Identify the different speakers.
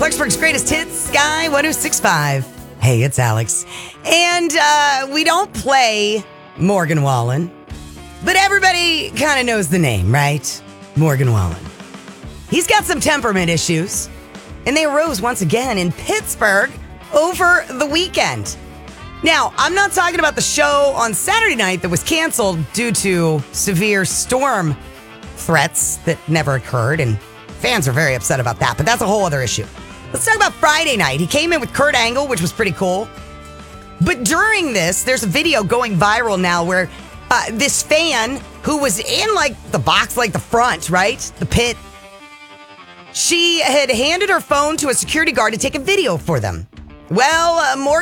Speaker 1: Clarksburg's greatest hits, Sky 1065. Hey, it's Alex. And we don't play Morgan Wallen, but everybody kind of knows the name, right? Morgan Wallen. He's got some temperament issues, and they arose once again in Pittsburgh over the weekend. Now, I'm not talking about the show on Saturday night that was canceled due to severe storm threats that never occurred, and fans are very upset about that, but that's a whole other issue. Let's talk about Friday night. He came in with Kurt Angle, which was pretty cool. But during this, there's a video going viral now where this fan who was in like the box, like the front, right? The pit. She had handed her phone to a security guard to take a video for them. Well, Morgan